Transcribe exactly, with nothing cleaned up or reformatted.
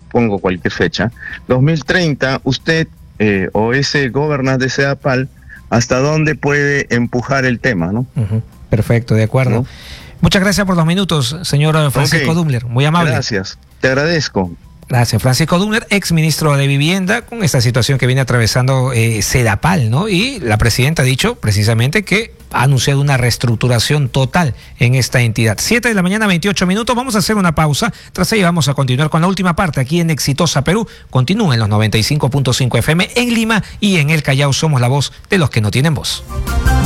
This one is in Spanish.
pongo cualquier fecha, dos mil treinta, usted eh, o ese gobernante de SEDAPAL, ¿hasta dónde puede empujar el tema, no? Uh-huh. Perfecto, de acuerdo. ¿No? Muchas gracias por los minutos, señor Francisco okay. Dumler, muy amable. Gracias, te agradezco. Gracias, Francisco Dumler, ex ministro de Vivienda, con esta situación que viene atravesando eh, SEDAPAL, ¿no? Y la presidenta ha dicho precisamente que ha anunciado una reestructuración total en esta entidad. siete de la mañana, veintiocho minutos, vamos a hacer una pausa. Tras ello vamos a continuar con la última parte aquí en Exitosa Perú. Continúen los noventa y cinco punto cinco F M en Lima y en el Callao. Somos la voz de los que no tienen voz.